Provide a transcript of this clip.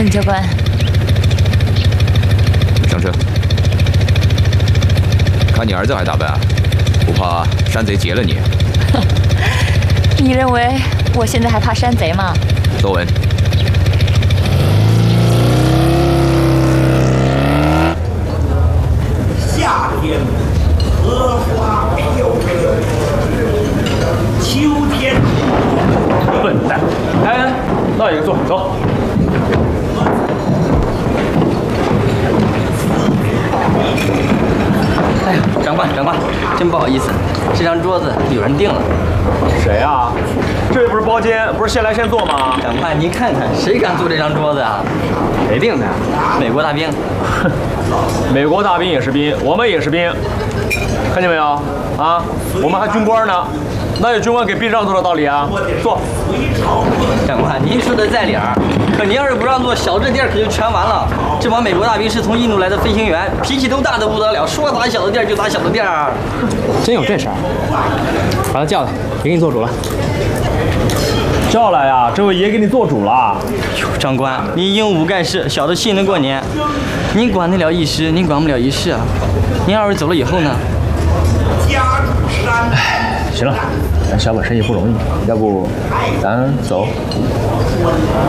邓教官， 上车。看你儿子还打扮啊，不怕山贼劫了你？ 你认为我现在还怕山贼吗？ 坐稳。 夏天荷花飘飘，秋天笨蛋！哎，那一个坐，走。 哎呀，长官，真不好意思，这张桌子有人订了。 谁啊？这又不是包间，不是现来现做吗？ 长官，您看看，谁敢坐这张桌子啊？ 谁定的？ 美国大兵。 美国大兵也是兵，我们也是兵，看见没有？啊，我们还军官呢，哪有军官给兵让座的道理啊？坐。 长官，您说的在理儿，可您要是不让座，小这地儿可就全完了。这帮美国大兵是从印度来的飞行员，脾气都大得不得了，说砸小的地儿就砸小的地儿。 真有这事儿？把他叫来，也给你做主了。 叫来呀，这位爷给你做主了。 哟，长官，您英武盖世，小的信得过您。您管得了一时，您管不了一世啊。您要是走了以后呢？ 家住山。 行了，咱小本生意不容易，要不咱走？